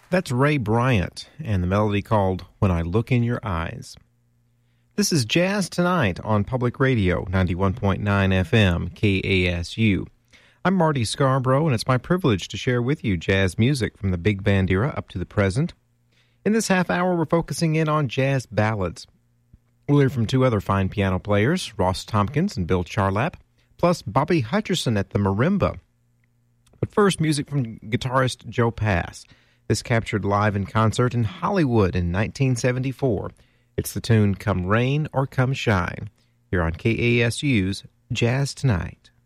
That's Ray Bryant and the melody called When I Look in Your Eyes. This is Jazz Tonight on Public Radio, 91.9 FM, KASU. I'm Marty Scarborough, and it's my privilege to share with you jazz music from the big band era up to the present. In this half hour, we're focusing in on jazz ballads. We'll hear from two other fine piano players, Ross Tompkins and Bill Charlap, plus Bobby Hutcherson at the marimba. But first, music from guitarist Joe Pass. This captured live in concert in Hollywood in 1974. It's the tune Come Rain or Come Shine, here on KASU's Jazz Tonight.